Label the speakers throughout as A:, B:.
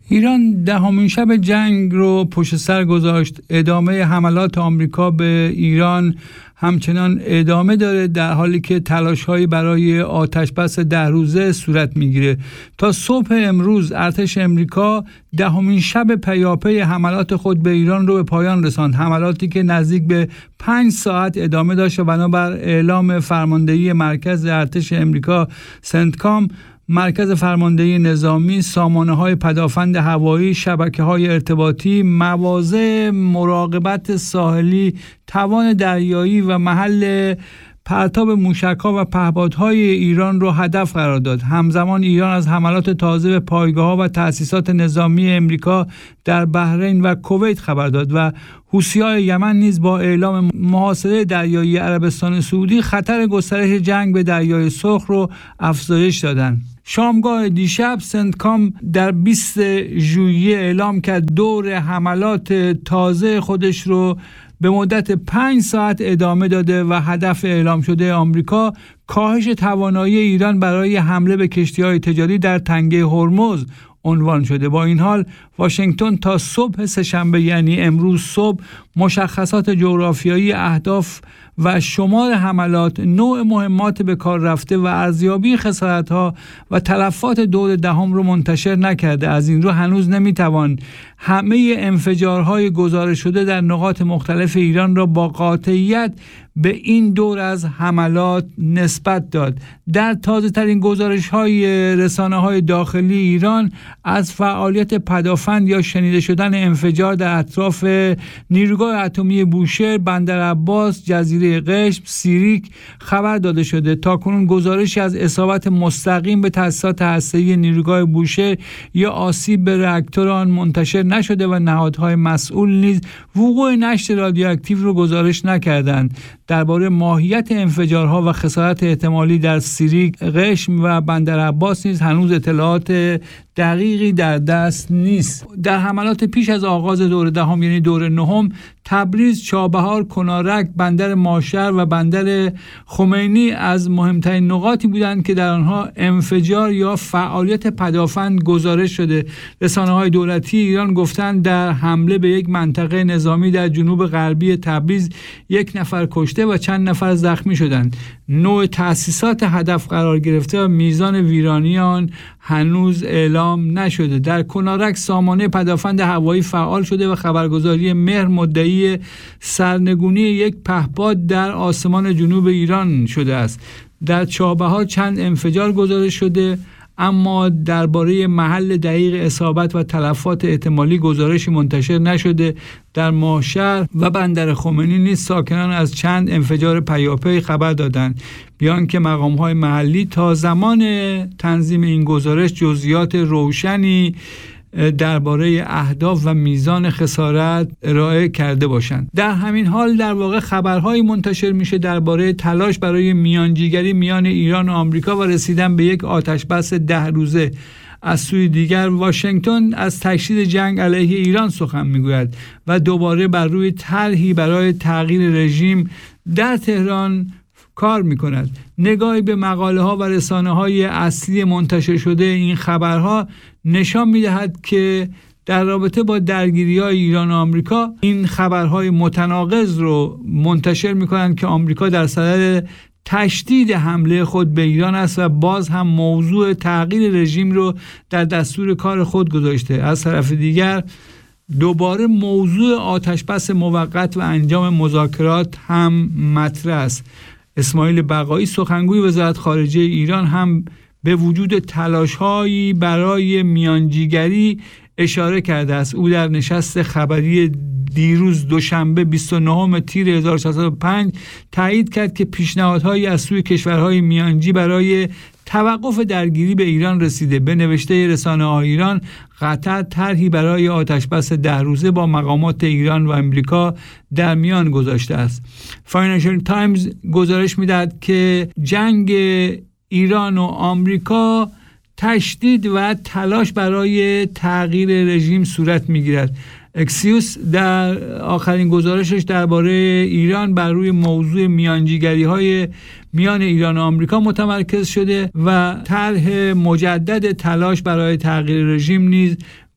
A: ایران دهمین شب جنگ رو پشت سر گذاشت. ادامه حملات آمریکا به ایران همچنان ادامه داره، در حالی که تلاش‌هایی برای آتش‌بس 10 روزه صورت میگیره. تا صبح امروز ارتش آمریکا دهمین شب پیاپی حملات خود به ایران رو به پایان رساند. حملاتی که نزدیک به 5 ساعت ادامه داشت و بنابر اعلام فرماندهی مرکز ارتش آمریکا سنتکام، مرکز فرماندهی نظامی، سامانه‌های پدافند هوایی، شبکه‌های ارتباطی، مواضع مراقبت ساحلی، توان دریایی و محل پرتاب موشک‌ها و پهپادهای ایران را هدف قرار داد. همزمان ایران از حملات تازه به پایگاه‌ها و تأسیسات نظامی آمریکا در بحرین و کویت خبر داد و حوثی‌های یمن نیز با اعلام محاصره دریایی عربستان سعودی خطر گسترش جنگ به دریای سرخ رو افزایش دادند. شامگاه دیشب سنتکام در 20 ژوئیه اعلام کرد دور حملات تازه خودش رو به مدت 5 ساعت ادامه داده و هدف اعلام شده آمریکا کاهش توانایی ایران برای حمله به کشتی‌های تجاری در تنگه هرمز عنوان شده. با این حال واشنگتن تا صبح سه‌شنبه، یعنی امروز صبح، مشخصات جغرافیایی اهداف و شمار حملات، نوع مهمات به کار رفته و ارزیابی خسارت‌ها و تلفات دور دهم رو منتشر نکرده. از این رو هنوز نمیتوان همه انفجارهای گزارش شده در نقاط مختلف ایران را با قاطعیت به این دور از حملات نسبت داد. در تازه ترین گزارش های رسانه های داخلی ایران از فعالیت پدافند یا شنیده شدن انفجار در اطراف نیروگاه اتمی بوشهر، بندر عباس، جزیره قشم، سیریک خبر داده شده. تاکنون گزارشی از اصابت مستقیم به تأسیسات هسته‌ای نیروگاه بوشهر یا آسیب به راکتور آن منتشر نشده و نهادهای مسئول نیز وقوع نشت رادیواکتیو رو گزارش نکردند. درباره ماهیت انفجارها و خسارت احتمالی در سیریک، قشم و بندر عباس نیز هنوز اطلاعات دقیقی در دست نیست. در حملات پیش از آغاز دور دهم، یعنی دور نهم، تبریز، چابهار، کنارک، بندر ماشر و بندر خمینی از مهمترین نقاطی بودند که در آنها انفجار یا فعالیت پدافند گزارش شده. رسانه‌های دولتی ایران گفتند در حمله به یک منطقه نظامی در جنوب غربی تبریز 1 نفر کشته و چند نفر زخمی شدند. نوع تأسیسات هدف قرار گرفته و میزان ویرانی آن هنوز اعلام نشده. در کنارک سامانه پدافند هوایی فعال شده و خبرگزاری مهر مدعی سرنگونی یک پهپاد در آسمان جنوب ایران شده است. در چابهار چند انفجار گزارش شده، اما درباره محل دقیق اصابت و تلفات احتمالی گزارشی منتشر نشده. در ماشر و بندر خمینی نیز ساکنان از چند انفجار پیاپی خبر دادند، بیان که مقام‌های محلی تا زمان تنظیم این گزارش جزئیات روشنی درباره اهداف و میزان خسارت ارائه کرده باشند. در همین حال در واقع خبرهایی منتشر میشه درباره تلاش برای میانجیگری میان ایران و آمریکا و رسیدن به یک آتشبس 10 روزه. از سوی دیگر واشنگتن از تشدید جنگ علیه ایران سخن میگوید و دوباره بر روی طرحی برای تغییر رژیم در تهران کار میکند. نگاهی به مقاله ها و رسانه های اصلی منتشر شده این خبرها نشان میدهد که در رابطه با درگیری های ایران و آمریکا این خبرهای متناقض رو منتشر میکنند که آمریکا در صدد تشدید حمله خود به ایران است و باز هم موضوع تغییر رژیم رو در دستور کار خود گذاشته. از طرف دیگر دوباره موضوع آتشبس موقت و انجام مذاکرات هم مطرح است. اسماعیل بقایی سخنگوی وزارت خارجه ایران هم به وجود تلاش‌هایی برای میانجیگری اشاره کرده است. او در نشست خبری دیروز دوشنبه 29 تیر 1405 تایید کرد که پیشنهادهایی از سوی کشورهای میانجی برای توقف درگیری به ایران رسیده. به نوشته رسانه‌های ایران، قطر طرحی برای آتشبس 10 روزه با مقامات ایران و امریکا در میان گذاشته است. فاینانشال تایمز گزارش می‌دهد که جنگ ایران و آمریکا تشدید و تلاش برای تغییر رژیم صورت می‌گیرد. اکسیوس در آخرین گزارشش درباره ایران بر روی موضوع میانجیگری‌های میان ایران و آمریکا متمرکز شده و طرح مجدد تلاش برای تغییر رژیم نیز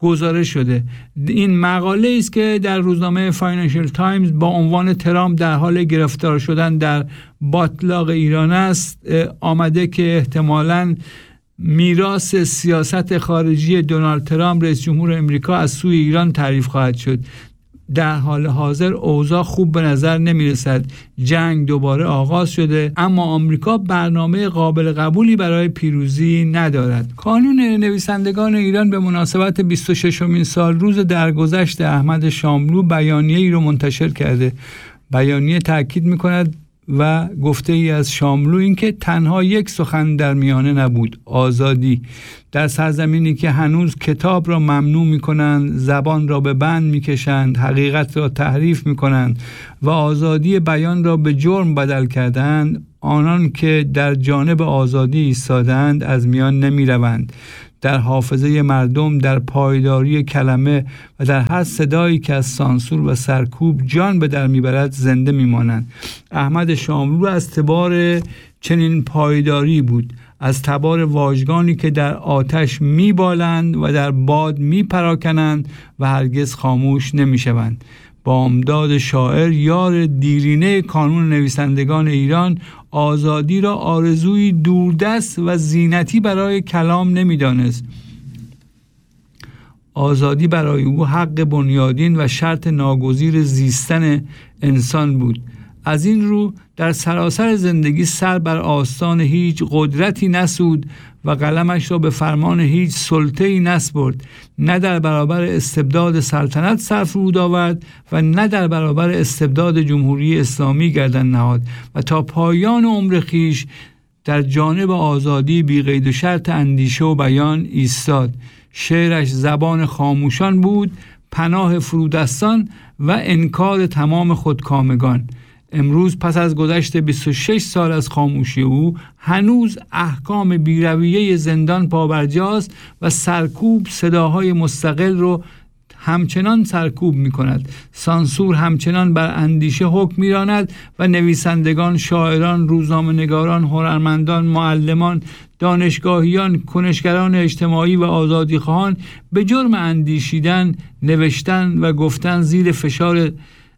A: گزارش شده. این مقاله است که در روزنامه فاینانشل تایمز با عنوان ترامپ در حال گرفتار شدن در باتلاق ایران است آمده که احتمالاً میراث سیاست خارجی دونالد ترامپ رئیس جمهور امریکا از سوی ایران تعریف خواهد شد. در حال حاضر اوضاع خوب به نظر نمی رسد. جنگ دوباره آغاز شده، اما آمریکا برنامه قابل قبولی برای پیروزی ندارد. کانون نویسندگان ایران به مناسبت 26مین سالروز درگذشت احمد شاملو بیانیه‌ای را منتشر کرده. بیانیه تاکید می‌کند و گفته ای از شاملو این که تنها یک سخن در میانه نبود: آزادی. در سرزمینی که هنوز کتاب را ممنوع می کنند، زبان را به بند می کشند، حقیقت را تحریف می کنند و آزادی بیان را به جرم بدل کردند، آنان که در جانب آزادی ایستادند از میان نمی روند. در حافظه مردم، در پایداری کلمه و در هر صدایی که از سانسور و سرکوب جان به در میبرد زنده میمانند. احمد شاملو از تبار چنین پایداری بود، از تبار واژگانی که در آتش میبالند و در باد میپراکنند و هرگز خاموش نمیشوند. با امداد شاعر یار دیرینه کانون نویسندگان ایران، آزادی را آرزوی دوردست و زینتی برای کلام نمی‌دانست. آزادی برای او حق بنیادین و شرط ناگزیر زیستن انسان بود. از این رو در سراسر زندگی سر بر آستان هیچ قدرتی نسود و قلمش را به فرمان هیچ سلطه‌ای نسپرد. نه در برابر استبداد سلطنت سر فرود آورد و نه در برابر استبداد جمهوری اسلامی گردن نهاد و تا پایان عمر خویش در جانب آزادی بی قید و شرط اندیشه و بیان ایستاد. شعرش زبان خاموشان بود، پناه فرودستان و انکار تمام خودکامگان. امروز پس از گذشت 26 سال از خاموشی او، هنوز احکام بی‌رویه زندان پابرجاست و سرکوب صداهای مستقل رو همچنان سرکوب می کند. سانسور همچنان بر اندیشه حکم می راند و نویسندگان، شاعران، روزنامه‌نگاران، هنرمندان، معلمان، دانشگاهیان، کنشگران اجتماعی و آزادیخواهان به جرم اندیشیدن، نوشتن و گفتن زیر فشار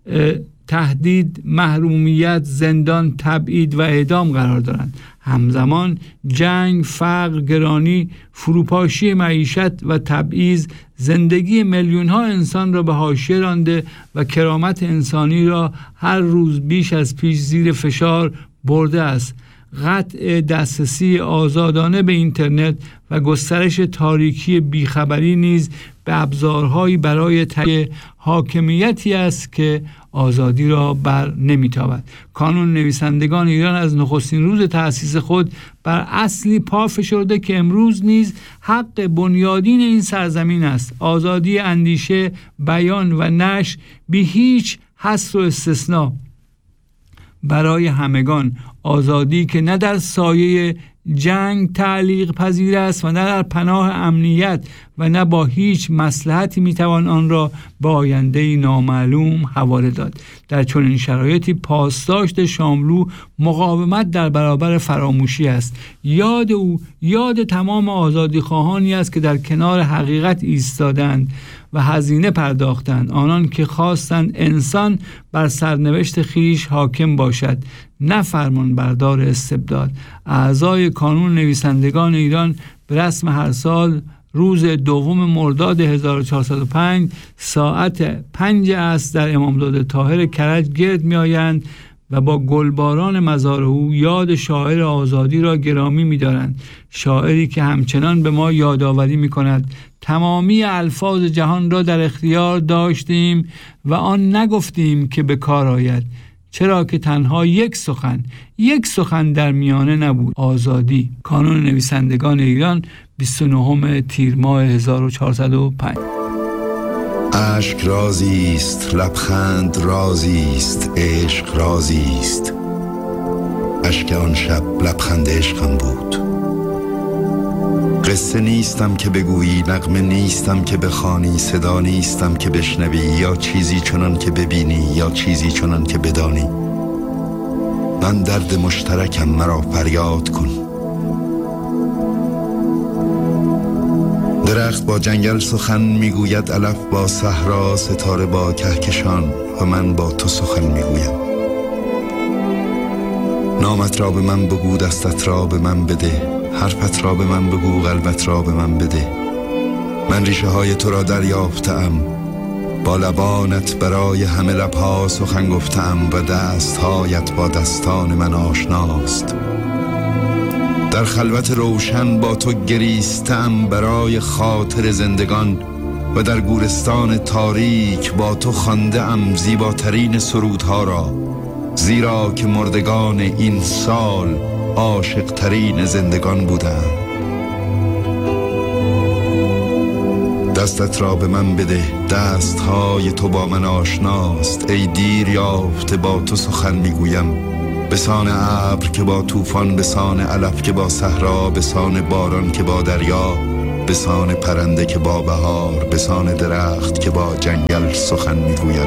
A: تهدید، محرومیت، زندان، تبعید و اعدام قرار دارند. همزمان جنگ، فقر، گرانی، فروپاشی معیشت و تبعیض زندگی میلیون‌ها انسان را به حاشیه رانده و کرامت انسانی را هر روز بیش از پیش زیر فشار برده است. قطع دسترسی آزادانه به اینترنت و گسترش تاریکی بیخبری نیز به ابزارهایی برای تحقیق حاکمیتی است که آزادی را بر نمیتابد. کانون نویسندگان ایران از نخستین روز تأسیس خود بر اصلی پا فشرده که امروز نیز حق بنیادین این سرزمین است: آزادی اندیشه، بیان و نشر بی هیچ حصر و استثنا برای همگان. آزادی که نه در سایه جنگ تعلیق پذیر است و نه در پناه امنیت و نه با هیچ مصلحتی میتوان آن را به آینده‌ای نامعلوم حواله داد. در چنین شرایطی پاسداشت شاملو مقاومت در برابر فراموشی است. یاد او یاد تمام آزادیخواهانی است که در کنار حقیقت ایستادند و هزینه پرداختند، آنان که خواستند انسان بر سرنوشت خیش حاکم باشد، نه فرمان بردار استبداد. اعضای کانون نویسندگان ایران به رسم هر سال روز 2 مرداد 1405 ساعت 5 عصر در امامزاده طاهر کرج گرد می آیند و با گلباران مزار او یاد شاعر آزادی را گرامی می دارند. شاعری که همچنان به ما یادآوری می کند تمامی الفاظ جهان را در اختیار داشتیم و آن نگفتیم که به کار آید، چرا که تنها یک سخن در میانه نبود: آزادی. کانون نویسندگان ایران 29 تیر ماه 1405.
B: اشک رازی است، لبخند رازی است، عشق رازی است. اشک آن شب لبخند عشقم بود. قصه نیستم که بگویی، نغمه نیستم که بخوانی، صدا نیستم که بشنوی، یا چیزی چنان که ببینی یا چیزی چنان که بدانی. من درد مشترکم، مرا فریاد کن. درخت درخت با جنگل سخن میگوید، علف با صحرا، ستاره با کهکشان، و من با تو سخن میگویم. نامت را به من بگو، دستت را به من بده، حرفت را به من بگو، قلبت را به من بده. من ریشه های تو را دریافتم، با لبانت برای همه لبها سخن گفتم، و دستهایت با دستان من آشناست. در خلوت روشن با تو گریستم برای خاطر زندگان، و در گورستان تاریک با تو خوانده‌ام زیباترین سرودها را، زیرا که مردگان این سال عاشق ترین زندگان بودند. دستت را به من بده، دستهای تو با من آشناست. ای دیر یافته با تو سخن میگویم، بسان ابر که با طوفان، بسان علف که با صحرا، بسان باران که با دریا، بسان پرنده که با بهار، بسان درخت که با جنگل سخن میگوید.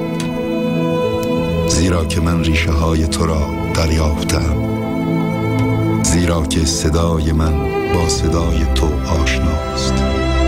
B: زیرا که من ریشه های تو را دریافتم، زیرا که صدای من با صدای تو آشناست.